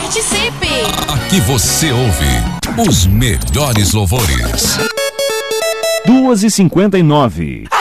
Participe! Aqui você ouve os melhores louvores. 2h59.